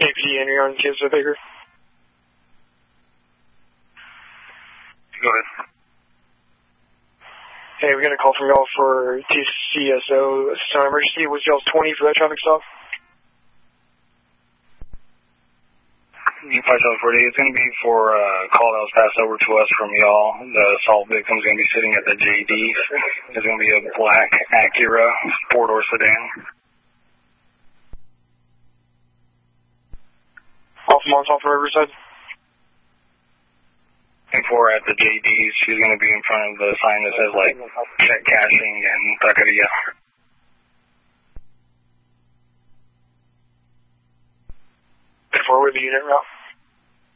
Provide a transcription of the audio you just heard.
APD entry on Kids with Baker. Go ahead. Hey, we got a call from y'all for TCSO assistant emergency. Was y'all 20 for that traffic stop? You 5740. It's going to be for a call that was passed over to us from y'all. The assault victim is going to be sitting at the JD's. It's going to be a black Acura 4-door sedan. Off Montauk from Riverside. Before at the JD's, she's going to be in front of the sign that says, like, check cashing and taqueria. Forward the unit route.